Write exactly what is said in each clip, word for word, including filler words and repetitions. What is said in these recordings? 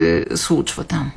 се случва там?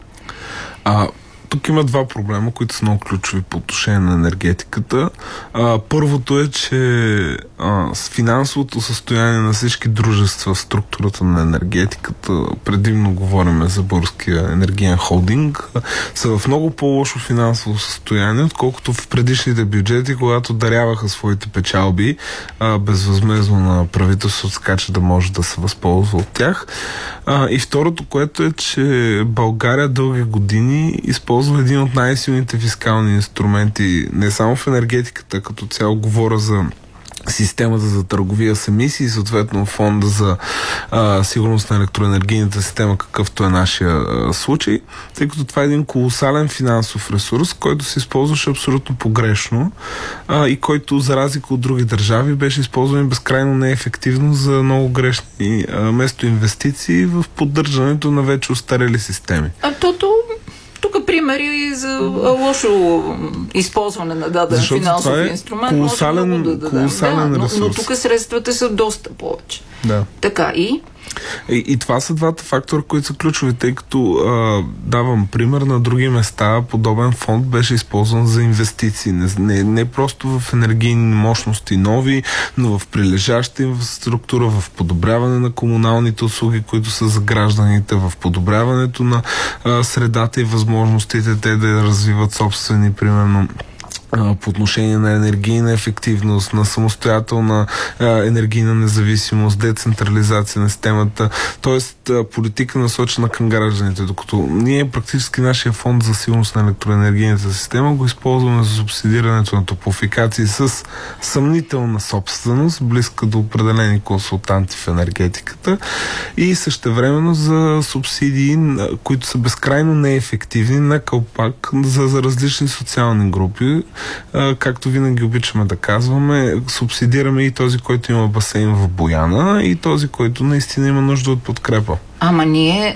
А, тук има два проблема, които са много ключови по отношение на енергетиката. А, първото е, че а, с финансовото състояние на всички дружества в структурата на енергетиката, предимно говорим за Българския енергиен холдинг, са в много по-лошо финансово състояние, отколкото в предишните бюджети, когато даряваха своите печалби а, безвъзмездно на правителството, така че да може да се възползва от тях. А, и второто, което е, че България дълги години използва един от най-силните фискални инструменти, не само в енергетиката, като цяло говоря за системата за търговия с емисии, съответно фонда за а, сигурност на електроенергийната система, какъвто е нашия а, случай, тъй като това е един колосален финансов ресурс, който се използваше абсолютно погрешно а, и който, за разлика от други държави, беше използван безкрайно неефективно за много грешни а, место инвестиции в поддържането на вече устарели системи. А тото тук примери за лошо използване на даден защото финансов е инструмент. колосален, може много да дадем. колосален да, но, ресурс. но тук средствата са доста повече. Да. Така и? И, и това са двата фактора, които са ключови, тъй като а, давам пример, на други места подобен фонд беше използван за инвестиции. Не, не, не просто в енергийни мощности нови, но в прилежаща инфраструктура, в подобряване на комуналните услуги, които са за гражданите, в подобряването на а, средата и възможностите те да развиват собствени, примерно, по отношение на енергийна ефективност, на самостоятелна а, енергийна независимост, децентрализация на системата, т.е. политика насочена към гражданите, докато ние практически нашия фонд за сигурност на електроенергийната система го използваме за субсидирането на топлофикации с съмнителна собственост, близка до определени консултанти в енергетиката и същевременно за субсидии, които са безкрайно неефективни на калпак за, за различни социални групи. Както винаги обичаме да казваме, субсидираме и този, който има басейн в Бояна, и този, който наистина има нужда от подкрепа. Ама ние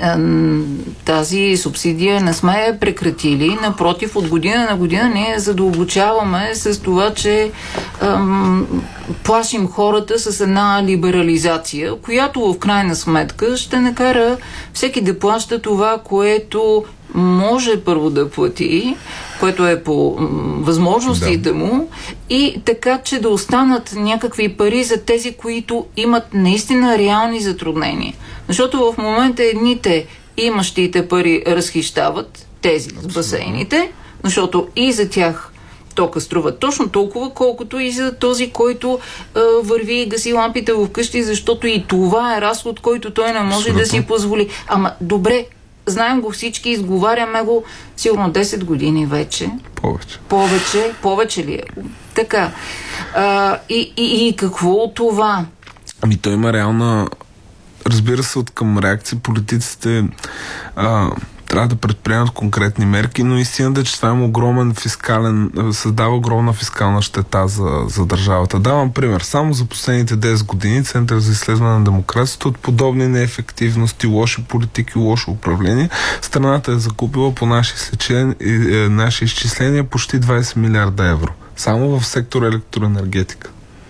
тази субсидия не сме я прекратили. Напротив, от година на година ние задълбочаваме с това, че ам, плашим хората с една либерализация, която в крайна сметка ще накара всеки да плаща това, което може първо да плати, което е по възможностите да. му, и така, че да останат някакви пари за тези, които имат наистина реални затруднения. Защото в момента едните имащите пари разхищават тези с басейните, защото и за тях тока струва точно толкова, колкото и за този, който а, върви и гаси лампите в къщи, защото и това е разход, който той не може Абсолютно. да си позволи. Ама добре, знаем го всички, изговаряме го сигурно десет години вече. Повече. Повече, повече ли е? Така. А, и, и, и какво от това? Ами той има реална, разбира се, от към реакция политиците а, трябва да предприемат конкретни мерки, но истината е, че това е огромен фискален, създава огромна фискална щета за, за държавата. Давам пример. Само за последните десет години Център за изследване на демокрацията от подобни неефективности, лоши политики, лошо управление, страната е закупила по наши, слечен, е, наши изчисления почти двайсет милиарда евро. Само в сектор електроенергетика.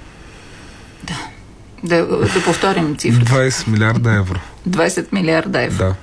Да. Да, да повторим цифрата. двайсет милиарда евро. двайсет милиарда евро. Да.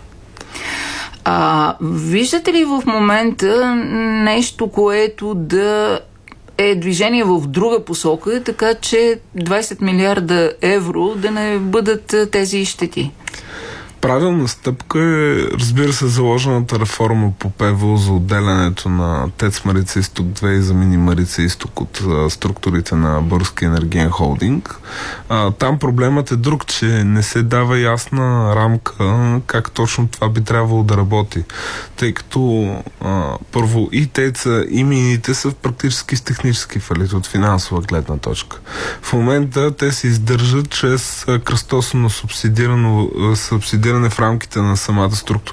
А, виждате ли в момента нещо, което да е движение в друга посока, така че двайсет милиарда евро да не бъдат тези щети? Правилна стъпка е, разбира се, заложената реформа по ПВУ за отделянето на ТЕЦ Марица Изток две и за Мини Марица Изток от а, структурите на Българския енергиен холдинг. А, там проблемът е друг, че не се дава ясна рамка как точно това би трябвало да работи. Тъй като а, първо и ТЕЦ-а, и мините са практически с технически фалит от финансова гледна точка. В момента те се издържат чрез кръстосано субсидирано субсидиране в рамките на самата структура